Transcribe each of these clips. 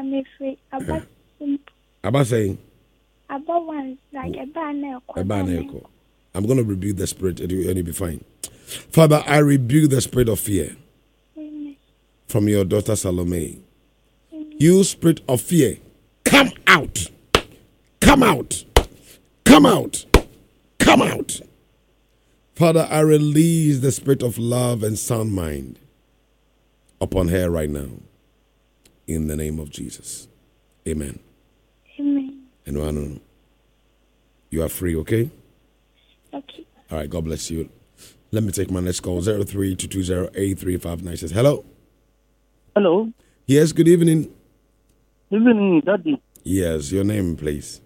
me free. About saying? About one, like a banner. I'm going to rebuke the spirit and you'll be fine. Father, I rebuke the spirit of fear. Amen. From your daughter Salome. Amen. You spirit of fear, come out. Come out. Come out. Come out. Father, I release the spirit of love and sound mind upon her right now. In the name of Jesus. Amen. Amen. And you are free, okay? Okay. All right, God bless you. Let me take my next call. 03-220-8359 says, hello. Hello. Yes, good evening. Good evening, Daddy. Yes, your name, please.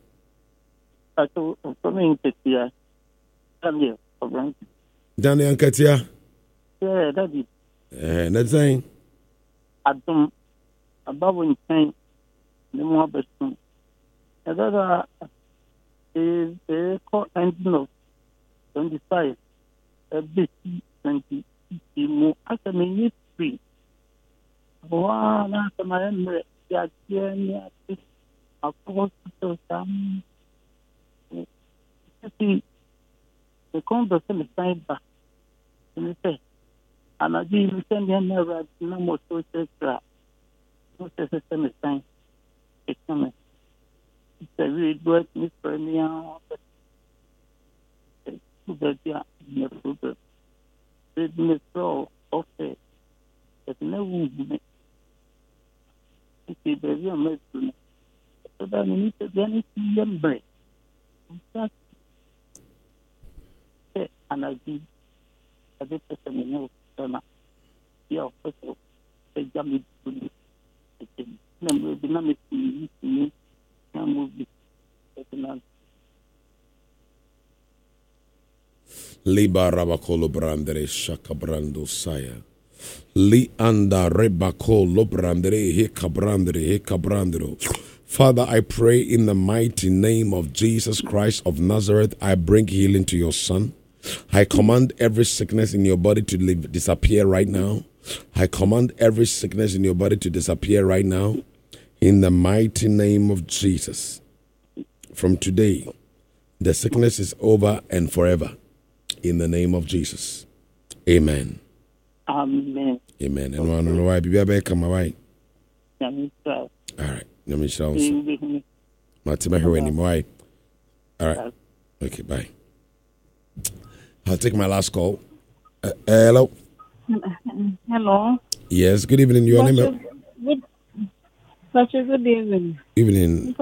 Daniel Katia. Yeah, Daddy. That's saying. Adam, above in time, the more best. Another is the core engine of 25, a bit 20, more academy free. One after my memory, the of course, some. See, the conversation is time back. And say, and I didn't send him never no more social crap. No system is time. It's coming. It's a really good Miss Premier. But yeah, no problem. There's no so okay. There's no movement. It's a very amazing. So that we need to get anything break. That's it. And I did. I did the same. Yeah, first of all, the jammy police. Number the number to me. Liba Rabakolo Brandere Shaka Brando Saya. Li anda Rebakolo Brandere Hekabrandero. Father, I pray in the mighty name of Jesus Christ of Nazareth, I bring healing to your son. I command every sickness in your body to disappear right now. I command every sickness in your body to disappear right now. In the mighty name of Jesus. From today, the sickness is over and forever. In the name of Jesus. Amen. Amen. Amen. And one know why be come away. All right. Let me show you. All right. Okay, bye. I'll take my last call. Hello. Hello. Yes, good evening. Your name? Such a good evening. Evening.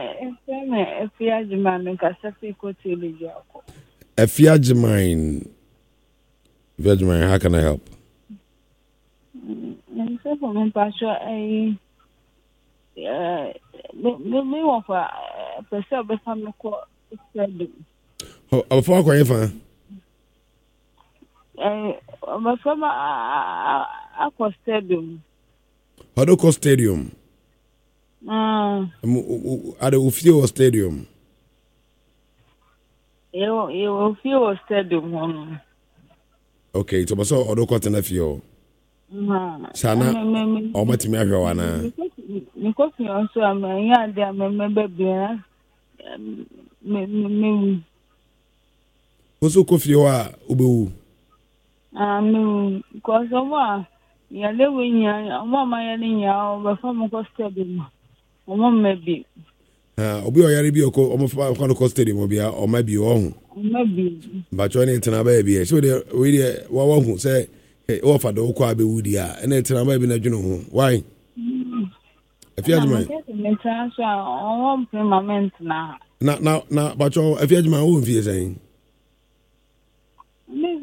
Efiajimine, how can I help? Before I go Stadium. How do you stadium? At the Ufio Stadium. You feel stadium. Okay, so so odo kwata na fio. Sana o matimi ahwe wana. Me kofi onso amanya de amembe bia. Me. Oso kofi wa ubewu. Me because of ya lewe nya, mama ya nya o be fam ko stadium. O mama bi. Obi oyare bi oko omofa kwa stadium obi a o ma bi ohun. Maybe. But when it's na baby, so the we wa hu say offer the okwa be wudi a and it's na baby na dwunu ho. Why? If you admire. Na but if you admire who feel saying. This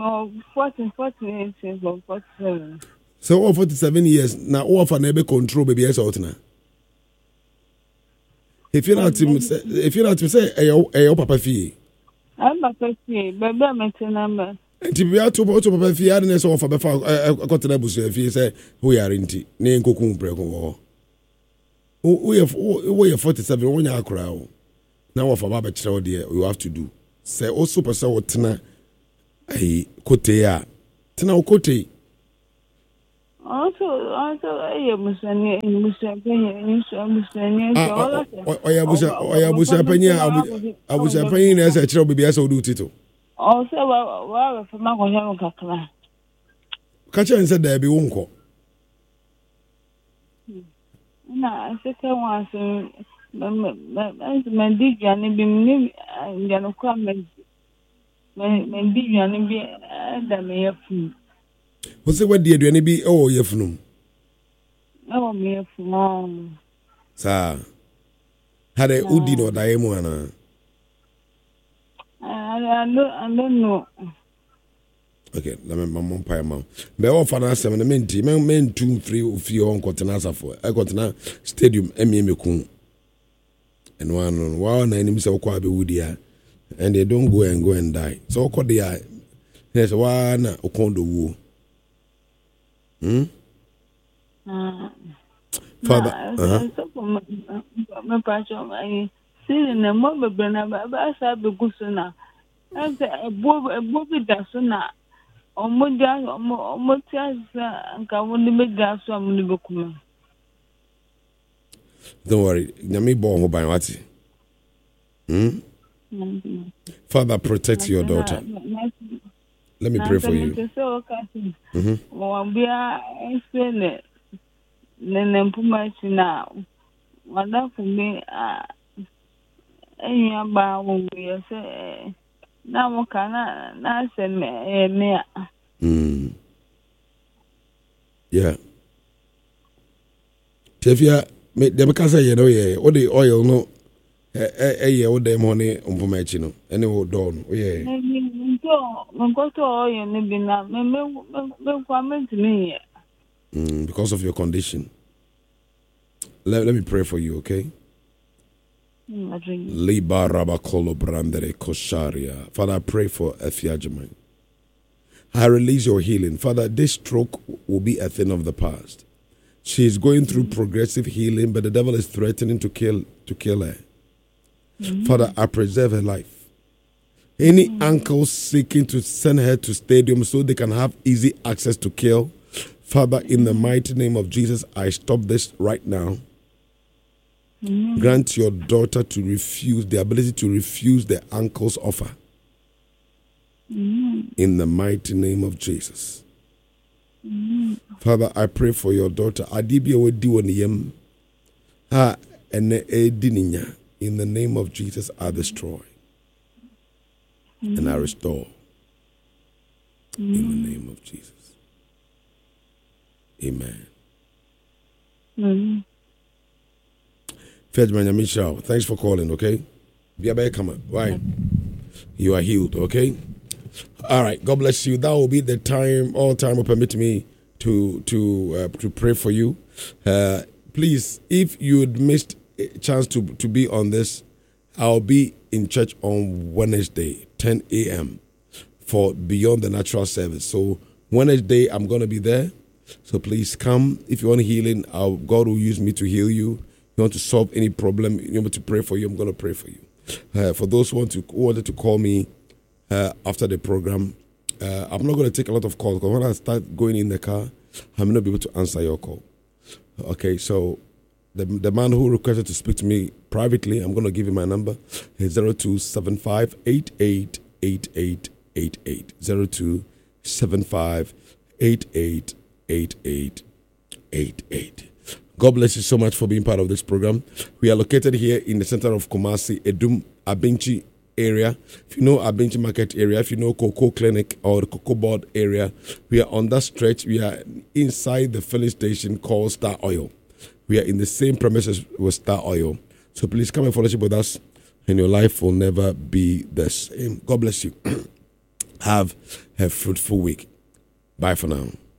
47. So 47 years now offer na be control baby yes out na. If you're not to say eh papa fee. I'm not saying, baby, I'm number. And to be out to papa fee, I didn't offer before I got to if you say, we are in tea, name cooking break or we have 47 when you crowd. Now, for Baba Chow, dear, you have to do. Say, oh, super so tina, a cotea, tina cote. Also, I was any Musani, I was a pain as a child be as I do Tito. also, well, for my Kakla. Catcher and said there be uncle. No, I said, I was my big and be me and then come and big and be the mayor food. What's what dear do any be oh ye from? Oh, me from Sir. Had a Udi no Diamoana. I don't know. Okay, let me mom pie mouth. Be all for us 7 men 2 3 of your own continental for I got na stadium Emimeku. And one enemies of Kwabe Woodia. And they don't go and die. So called the eye. There's one Okondo Woo. Father, my passion, I see in a mobile Brenna, I said, the Gusuna. I said, a bobby dasuna. Or Motias and Kawuni make gas from Liverpool. don't worry. Yami born by what? Father, protect your daughter. Let me pray for you. We are explaining now. Wonderful me. Any about we say now can I send me. Yeah. Tefia, the because you know, yeah, what the oil no. Yeah, what the money on Pomachino. Any old dawn. Yeah. Because of your condition. Let me pray for you, okay? Liba Rabakolo Brandere Kosharia. Father, I pray for Efiajaman. I release your healing. Father, this stroke will be a thing of the past. She is going through progressive healing, but the devil is threatening to kill her. Father, I preserve her life. Any uncles seeking to send her to stadium so they can have easy access to kill, Father, in the mighty name of Jesus, I stop this right now. Grant your daughter to refuse, the ability to refuse the uncle's offer. In the mighty name of Jesus. Father, I pray for your daughter. Adibia Diwaniyem. Ha ene edininya. In the name of Jesus, I destroy. And I restore. In the name of Jesus. Amen. Fedman Yamisha, thanks for calling, okay? Why? You are healed, okay? All right, God bless you. That will be the time, all time will permit me to pray for you. Please, if you'd missed a chance to be on this, I'll be in church on Wednesday, 10 a.m. for Beyond the Natural Service. So Wednesday, I'm going to be there. So please come. If you want healing, God will use me to heal you. If you want to solve any problem, you want me to pray for you, I'm going to pray for you. For those who wanted to call me after the program, I'm not going to take a lot of calls because when I start going in the car, I'm not be able to answer your call. Okay, so the man who requested to speak to me privately, I'm going to give you my number. It's 0275 888888. 0275 888888. God bless you so much for being part of this program. We are located here in the center of Kumasi, Edum, Abinchi area. If you know Abinchi Market area, if you know Cocoa Clinic or the Cocoa Board area, we are on that stretch. We are inside the filling station called Star Oil. We are in the same premises with Star Oil. So please come and fellowship with us, and your life will never be the same. God bless you. Have a fruitful week. Bye for now.